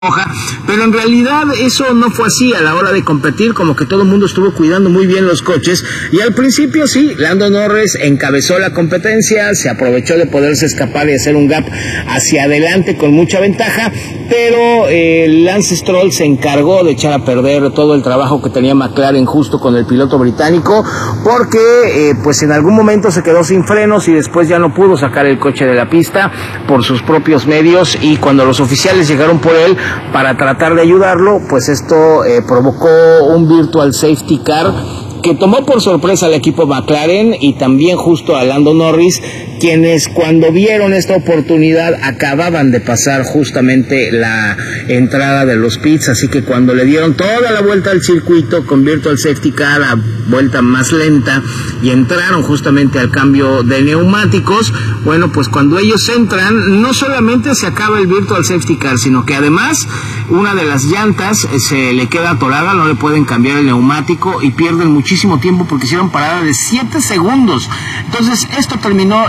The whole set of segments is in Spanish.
pero en realidad eso no fue así. A la hora de competir, como que todo el mundo estuvo cuidando muy bien los coches, y al principio sí, Lando Norris encabezó la competencia, se aprovechó de poderse escapar y hacer un gap hacia adelante con mucha ventaja, pero Lance Stroll se encargó de echar a perder todo el trabajo que tenía McLaren justo con el piloto británico, porque pues en algún momento se quedó sin frenos y después ya no pudo sacar el coche de la pista por sus propios medios, y cuando los oficiales llegaron por él para tratar de ayudarlo, pues esto provocó un virtual safety car que tomó por sorpresa al equipo McLaren y también justo a Lando Norris, quienes cuando vieron esta oportunidad acababan de pasar justamente la entrada de los pits, así que cuando le dieron toda la vuelta al circuito con virtual safety car a vuelta más lenta y entraron justamente al cambio de neumáticos, bueno, pues cuando ellos entran no solamente se acaba el virtual safety car, sino que además una de las llantas se le queda atorada, no le pueden cambiar el neumático y pierden muchísimo tiempo porque hicieron parada de 7 segundos. Entonces esto terminó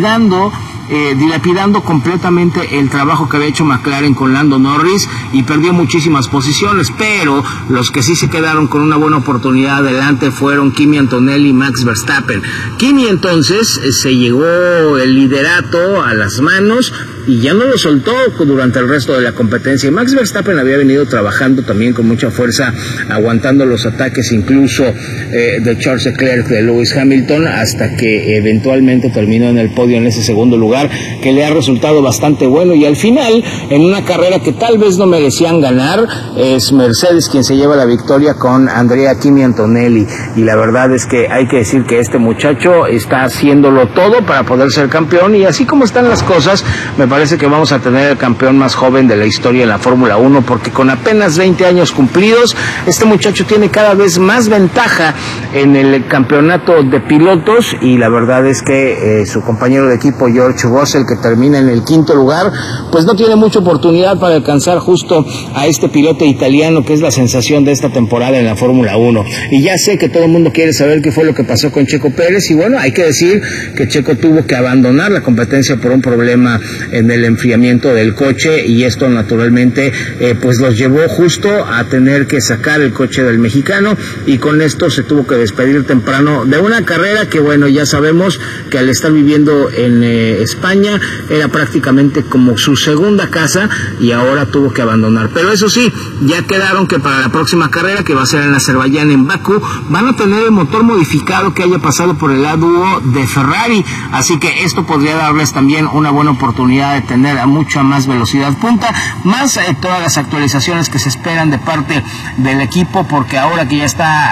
dilapidando completamente el trabajo que había hecho McLaren con Lando Norris y perdió muchísimas posiciones, pero los que sí se quedaron con una buena oportunidad adelante fueron Kimi Antonelli y Max Verstappen. Kimi entonces se llevó el liderato a las manos y ya no lo soltó durante el resto de la competencia. Max Verstappen había venido trabajando también con mucha fuerza, aguantando los ataques incluso de Charles Leclerc, de Lewis Hamilton, hasta que eventualmente terminó en el podio en ese segundo lugar, que le ha resultado bastante bueno. Y al final, en una carrera que tal vez no merecían ganar, es Mercedes quien se lleva la victoria con Andrea Kimi Antonelli. Y la verdad es que hay que decir que este muchacho está haciéndolo todo para poder ser campeón, y así como están las cosas, me parece que vamos a tener el campeón más joven de la historia en la Fórmula 1, porque con apenas 20 años cumplidos, este muchacho tiene cada vez más ventaja en el campeonato de pilotos, y la verdad es que su compañero de equipo George Russell, que termina en el 5º lugar, pues no tiene mucha oportunidad para alcanzar justo a este piloto italiano que es la sensación de esta temporada en la Fórmula 1. Y ya sé que todo el mundo quiere saber qué fue lo que pasó con Checo Pérez, y bueno, hay que decir que Checo tuvo que abandonar la competencia por un problema en el enfriamiento del coche, y esto naturalmente pues los llevó justo a tener que sacar el coche del mexicano, y con esto se tuvo que despedir temprano de una carrera que, bueno, ya sabemos que al estar viviendo en España era prácticamente como su segunda casa, y ahora tuvo que abandonar. Pero eso sí, ya quedaron que para la próxima carrera, que va a ser en Azerbaiyán, en Bakú, van a tener el motor modificado que haya pasado por el A-Duo de Ferrari, así que esto podría darles también una buena oportunidad de tener a mucha más velocidad punta, más todas las actualizaciones que se esperan de parte del equipo, porque ahora que ya está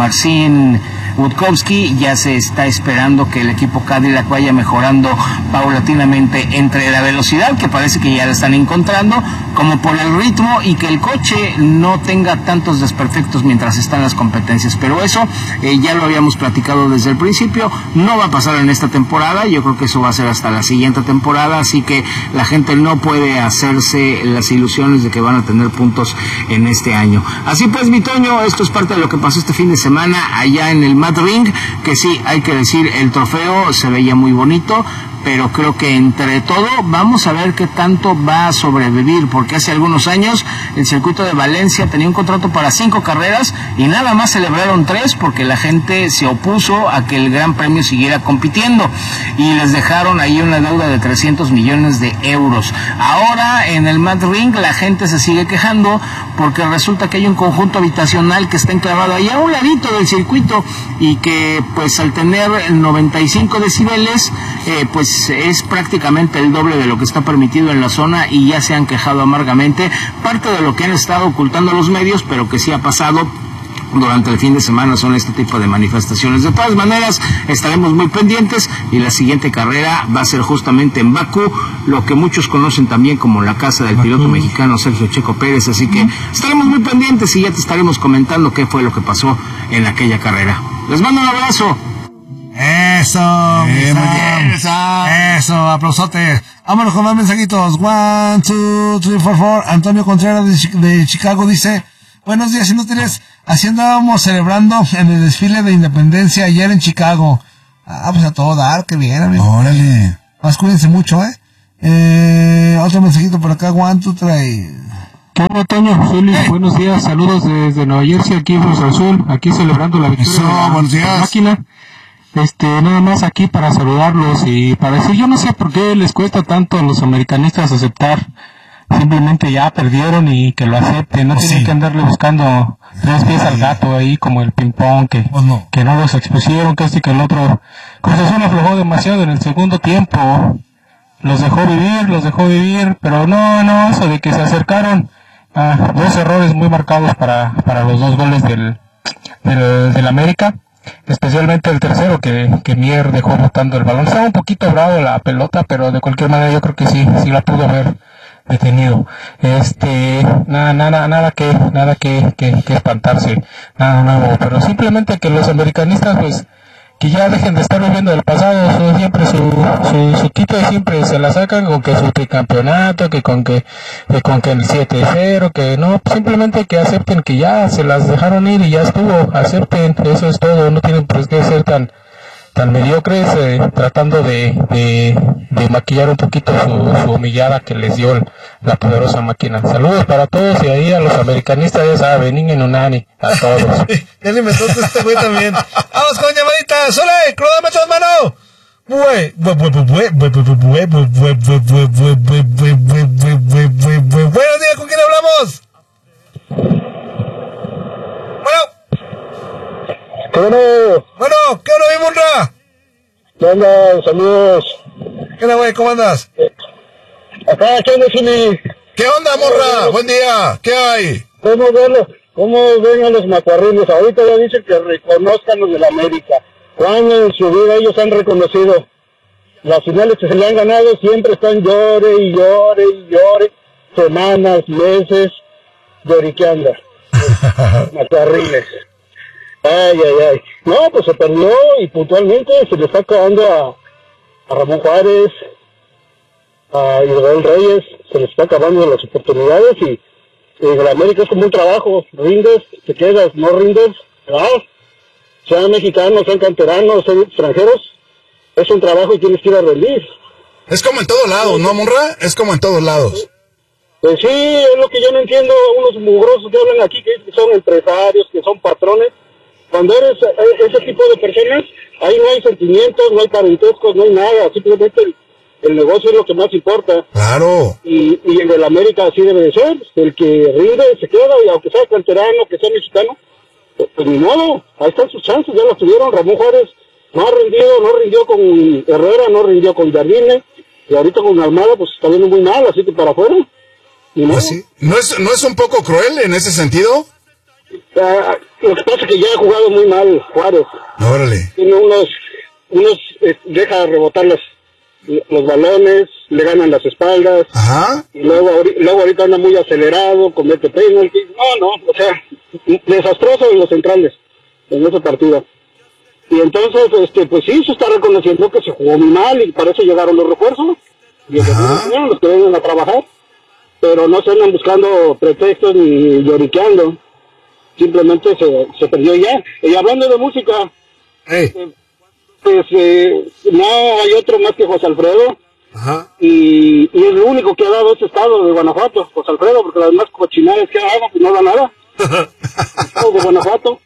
Marcin Witkowski, ya se está esperando que el equipo Cadillac vaya mejorando paulatinamente entre la velocidad, que parece que ya la están encontrando, como por el ritmo, y que el coche no tenga tantos desperfectos mientras están las competencias. Pero eso ya lo habíamos platicado desde el principio, no va a pasar en esta temporada, yo creo que eso va a ser hasta la siguiente temporada, así que la gente no puede hacerse las ilusiones de que van a tener puntos en este año. Así pues, mi Toño, esto es parte de lo que pasó este fin de semana allá en el Mad Ring, que sí, hay que decir, el trofeo se veía muy bonito, pero creo que entre todo vamos a ver qué tanto va a sobrevivir, porque hace algunos años el circuito de Valencia tenía un contrato para 5 carreras y nada más celebraron 3 porque la gente se opuso a que el Gran Premio siguiera compitiendo y les dejaron ahí una deuda de 300 millones de euros. Ahora en el Mad Ring la gente se sigue quejando porque resulta que hay un conjunto habitacional que está enclavado ahí a un ladito del circuito, y que pues al tener 95 decibeles pues es prácticamente el doble de lo que está permitido en la zona, y ya se han quejado amargamente, parte de lo que han estado ocultando los medios, pero que sí ha pasado durante el fin de semana son este tipo de manifestaciones. De todas maneras, estaremos muy pendientes, y la siguiente carrera va a ser justamente en Bakú, lo que muchos conocen también como la casa del piloto mexicano Sergio Checo Pérez, así que estaremos muy pendientes y ya te estaremos comentando qué fue lo que pasó en aquella carrera. Les mando un abrazo. Eso, eso, aplausote. Vámonos con más mensajitos. 1, 2, 3, 4, 4. Antonio Contreras de Chicago dice: buenos días, inútiles. Así andábamos celebrando en el desfile de Independencia ayer en Chicago. Pues a todo dar, qué bien, amigo. Órale. Más cuídense mucho, Otro mensajito por acá. 1, 2, 3. ¿Qué onda, Toño? Soy Luis, buenos días, saludos desde Nueva Jersey, aquí en Cruz Azul, aquí celebrando la victoria de la máquina. Nada más aquí para saludarlos y para decir, yo no sé por qué les cuesta tanto a los americanistas aceptar, simplemente ya perdieron y que lo acepten, no tienen que andarle buscando 3 pies al gato ahí como el ping pong, que no los expusieron, que este y que el otro. Cruz Azul aflojó demasiado en el segundo tiempo, los dejó vivir, pero no, eso de que se acercaron, 2 errores muy marcados para los 2 goles del América, especialmente el tercero que Mier dejó botando el balón. Estaba un poquito bravo la pelota, pero de cualquier manera yo creo que sí la pudo haber detenido. Nada que espantarse, nada nuevo, pero simplemente que los americanistas pues que ya dejen de estar viviendo del pasado. Siempre su quito de siempre se la sacan con que su tricampeonato, que con que el 7-0, que no, simplemente que acepten que ya se las dejaron ir y ya estuvo, acepten, eso es todo, no tienen pues que ser tan mediocres, tratando de maquillar un poquito su humillada que les dio la poderosa máquina. Saludos para todos y ahí a los americanistas, ya saben, Niño Nunani, a todos. Ya le inventó este güey también. Vamos con llamaditas, ¡ole! ¡Cronómetro en mano! Buenos días, ¿con quién hablamos? Bueno, ¿qué onda, mi Munra? ¿Qué onda? Saludos. ¿Qué onda, güey? ¿Cómo andas? Acá, ¿qué onda, Jimmy? ¿Qué onda, morra? Buen día. ¿Qué hay? ¿Cómo ven a los macuarriles? Ahorita ya dicen que reconozcan los de la América. Cuando en su vida ellos han reconocido las finales que se le han ganado, siempre están llore, semanas, meses, lloriqueando. Macuarriles. Ay. No, pues se perdió y puntualmente se le está acabando a Ramón Juárez, a Israel Reyes, se les está acabando las oportunidades y la América es como un trabajo, rindes, te quedas, no rindes, sean mexicanos, sean canteranos, sean extranjeros, es un trabajo y tienes que ir a rendir. Es como en todos lados, ¿no, Monra? Es como en todos lados. Pues sí, es lo que yo no entiendo, unos mugrosos que hablan aquí que son empresarios, que son patrones. Cuando eres ese tipo de personas, ahí no hay sentimientos, no hay parentescos, no hay nada, simplemente el negocio es lo que más importa. Claro. Y el de la América así debe de ser, el que rinde se queda, y aunque sea canterano, que sea mexicano, pues ni modo, ahí están sus chances, ya las tuvieron. Ramón Juárez no rindió con Herrera, no rindió con Jardine, y ahorita con Almada pues está viendo muy mal, así que para afuera. Pues sí. ¿No es un poco cruel en ese sentido? Lo que pasa es que ya ha jugado muy mal Juárez. Órale. Tiene unos deja rebotar los balones, le ganan las espaldas. Ajá. Y luego ahorita anda muy acelerado, comete penalti. No, o sea, desastroso en los centrales en ese partido. Y entonces, pues sí, se está reconociendo que se jugó muy mal y para eso llegaron los refuerzos. Y los que vengan a trabajar. Pero no se andan buscando pretextos ni lloriqueando. Simplemente se perdió ya. Y hablando de música, pues no hay otro más que José Alfredo. Ajá. Y es lo único que ha dado este estado de Guanajuato, José Alfredo, porque las demás cochinadas que ha dado, pues no da nada. De Guanajuato.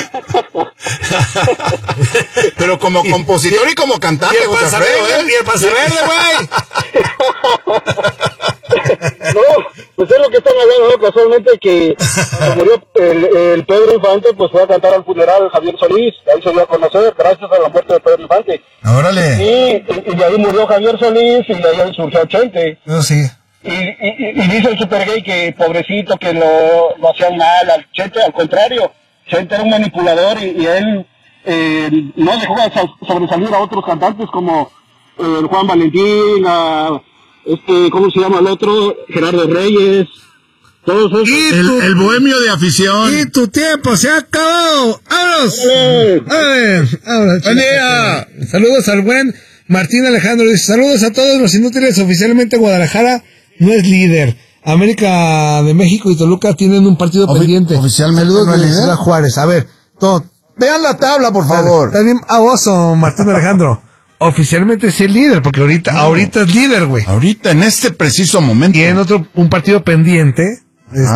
Pero como compositor y como cantante, José Alfredo, y el pase verde, güey. No, pues es lo que están hablando, ¿no? Casualmente que murió el Pedro Infante, pues fue a cantar al funeral de Javier Solís, ahí se dio a conocer, gracias a la muerte de Pedro Infante. Órale. Y de ahí murió Javier Solís, y de ahí surgió Chente. No, sí. Y dice el super gay que pobrecito, que lo hacían mal al Chente, al contrario, Chente era un manipulador y él no dejó sobresalir a otros cantantes como Juan Valentín, ¿cómo se llama el otro? Gerardo Reyes, todos esos. El bohemio de afición. Y tu tiempo se ha acabado. ¡Vámonos! ¡Vámonos! ¡Buen día! Saludos al buen Martín Alejandro. Dice, saludos a todos los inútiles. Oficialmente Guadalajara no es líder. América de México y Toluca tienen un partido pendiente. Oficialmente saludos no es de líder. Ciudad Juárez. A ver, Vean la tabla, por favor. También oso, Martín Alejandro. Oficialmente es el líder, porque ahorita es líder, güey. Ahorita, en este preciso momento. Tienen un partido pendiente Ahí está.